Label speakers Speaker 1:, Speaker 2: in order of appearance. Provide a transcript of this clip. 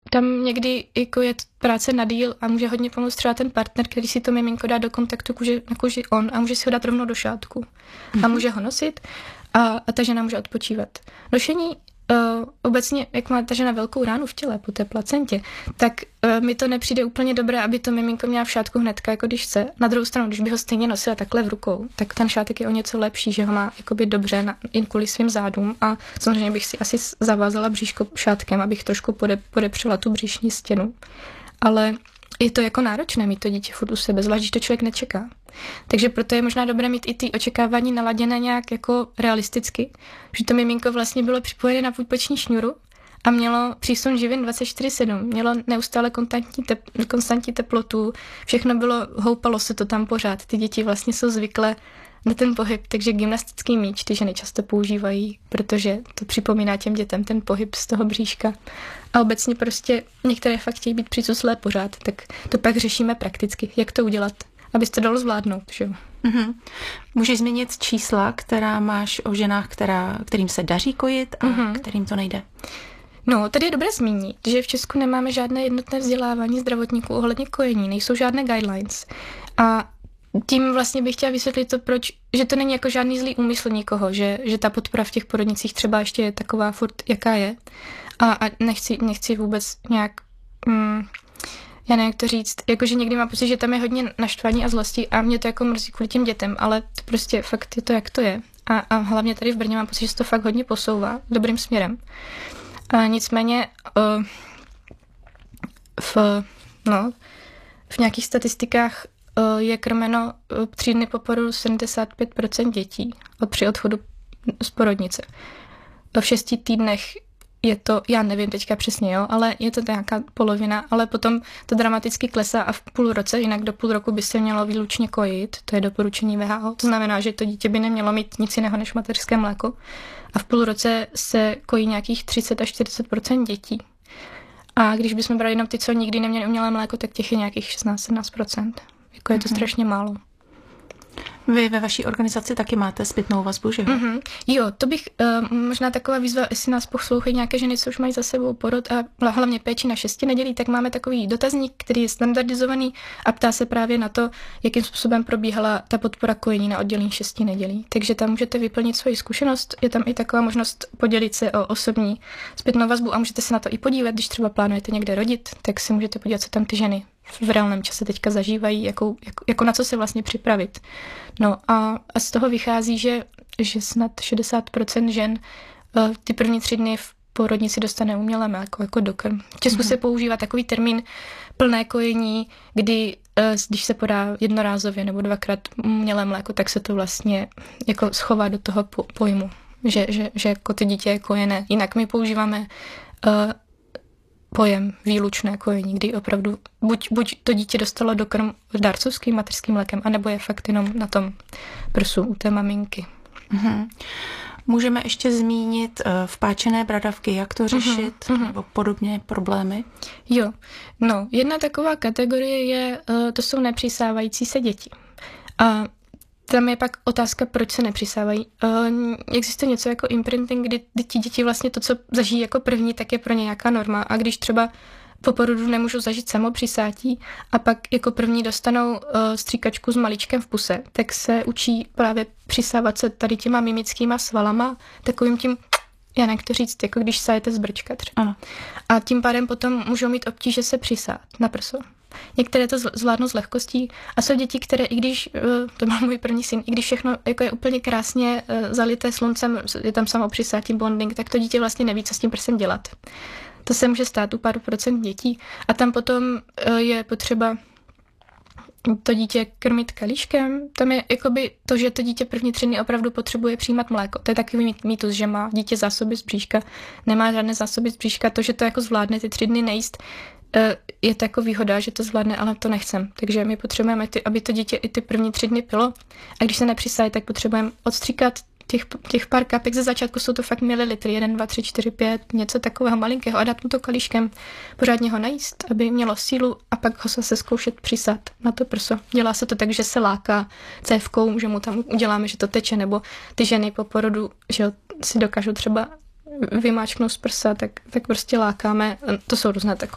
Speaker 1: tam někdy jako je práce na díl a může hodně pomoct třeba ten partner, který si to miminko dá do kontaktu na kůži on a může si ho dát rovnou do šátku. A může ho nosit a ta žena může odpočívat. Nošení obecně, jak má ta žena velkou ránu v těle po té placentě, tak mi to nepřijde úplně dobré, aby to miminko měla v šátku hnedka, jako když chce. Na druhou stranu, když by ho stejně nosila takhle v rukou, tak ten šátek je o něco lepší, že ho má jakoby dobře jen kvůli svým zádům a samozřejmě bych si asi zavázala bříško šátkem, abych trošku podepřela tu břišní stěnu. Ale je to jako náročné mít to dítě furt u sebe, zvlášť, když to člověk nečeká. Takže proto je možná dobré mít i ty očekávání naladěné nějak jako realisticky, že to miminko vlastně bylo připojené na půjpoční šňůru a mělo přísun živin 24/7, mělo neustále konstantní teplotu, všechno bylo, houpalo se to tam pořád, ty děti vlastně jsou zvyklé na ten pohyb, takže gymnastický míč ty ženy často používají, protože to připomíná těm dětem ten pohyb z toho bříška. A obecně prostě některé fakt chtějí být přicuslé pořád, tak to pak řešíme prakticky, jak to udělat, aby se to dalo zvládnout, že jo.
Speaker 2: Mm-hmm. Můžeš změnit čísla, která máš o ženách, kterým se daří kojit a kterým to nejde?
Speaker 1: No, tady je dobré zmínit, že v Česku nemáme žádné jednotné vzdělávání zdravotníků ohledně kojení, nejsou žádné guidelines. A tím vlastně bych chtěla vysvětlit to, že to není jako žádný zlý úmysl nikoho, že ta podpora v těch porodnicích třeba ještě je taková furt, jaká je. A nechci vůbec nějak, já nevím, jak to říct, jakože někdy mám pocit, že tam je hodně naštvání a zlosti a mě to jako mrzí kvůli těm dětem, ale to prostě fakt je to, jak to je. A hlavně tady v Brně mám pocit, že se to fakt hodně posouvá dobrým směrem. Nicméně v nějakých statistikách je krmeno 3 dny po porodu 75% dětí při odchodu z porodnice. V 6 týdnech je to, já nevím teďka přesně, jo, ale je to nějaká polovina, ale potom to dramaticky klesá a v půl roce, jinak do půl roku by se mělo výlučně kojit, to je doporučení WHO, to znamená, že to dítě by nemělo mít nic jiného než mateřské mléko a v půl roce se kojí nějakých 30 až 40% dětí. A když bychom brali jenom ty, co nikdy neměli umělé mléko, tak těch je nějakých 16-17%. Jako je to strašně málo.
Speaker 2: Vy ve vaší organizaci taky máte zpětnou vazbu, že jo?
Speaker 1: Jo, to bych možná taková výzva, jestli nás poslouchají nějaké ženy, co už mají za sebou porod a hlavně péči na 6 nedělí, tak máme takový dotazník, který je standardizovaný a ptá se právě na to, jakým způsobem probíhala ta podpora kojení na oddělení 6 nedělí. Takže tam můžete vyplnit svoji zkušenost, je tam i taková možnost podělit se o osobní zpětnou vazbu a můžete se na to i podívat, když třeba plánujete někde rodit, tak si můžete podívat, co tam ty ženy v reálném čase teďka zažívají, jako na co se vlastně připravit. No a z toho vychází, že snad 60% žen ty první 3 dny v porodnici dostane umělé mléko jako dokrm. V Česku se používá takový termín plné kojení, kdy když se podá jednorázově nebo 2krát umělé mléko, tak se to vlastně jako schová do toho pojmu, že jako ty dítě je kojené. Jinak my používáme pojem výlučné kojení, kdy opravdu buď to dítě dostalo dokrm dárcovským mateřským mlékem, anebo je fakt jenom na tom prsu u té maminky.
Speaker 2: Můžeme ještě zmínit vpáčené bradavky, jak to řešit, nebo podobně problémy? Jo,
Speaker 1: no, jedna taková kategorie to jsou nepřisávající se děti. A tam je pak otázka, proč se nepřisávají. Existuje něco jako imprinting, kdy ti děti vlastně to, co zažijí jako první, tak je pro ně nějaká norma. A když třeba po porodu nemůžou zažít samopřisátí a pak jako první dostanou stříkačku s malíčkem v puse, tak se učí právě přisávat se tady těma mimickýma svalama, takovým tím, já nevím, to říct, jako když sajete z brčka třeba.
Speaker 2: Ano.
Speaker 1: A tím pádem potom můžou mít obtíže se přisát na prso. Některé to zvládnou s lehkostí a jsou děti, které, i když, to byl můj první syn, i když všechno jako je úplně krásně zalité sluncem, je tam samopřisátí, bonding, tak to dítě vlastně neví, co s tím prsem dělat. To se může stát u pár procent dětí a tam potom je potřeba to dítě krmit kalíškem. Tam je jakoby to, že to dítě první 3 dny opravdu potřebuje přijímat mléko. To je takový mýtus, že má dítě zásoby z bříška, nemá žádné zásoby z bříška. To, že to jako zvládne ty 3 dny nejíst, je to jako výhoda, že to zvládne, ale to nechcem. Takže my potřebujeme, aby to dítě i ty první 3 dny pilo. A když se nepřisaje, tak potřebujeme odstříkat těch pár kapek. Ze začátku jsou to fakt mililitry, 1, 2, 3, 4, 5, něco takového malinkého a dát mu to kalíškem, pořádně ho najíst, aby mělo sílu a pak ho zase zkoušet přisát na to prso. Dělá se to tak, že se láká cévkou, že mu tam uděláme, že to teče, nebo ty ženy po porodu, že si dokážou třeba vymáčknout z prsa, tak prostě lákáme. To jsou různé takové